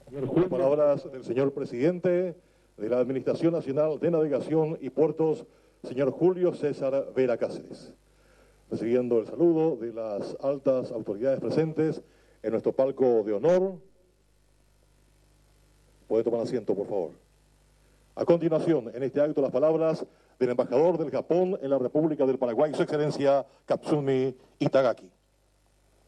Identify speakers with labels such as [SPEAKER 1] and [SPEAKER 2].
[SPEAKER 1] Palabras del señor presidente de la Administración Nacional de Navegación y Puertos, señor Julio César Vera Cáceres. Recibiendo el saludo de las altas autoridades presentes en nuestro palco de honor. Puede tomar asiento, por favor. A continuación, en este acto, las palabras del embajador del Japón en la República del Paraguay, su excelencia Katsumi Itagaki.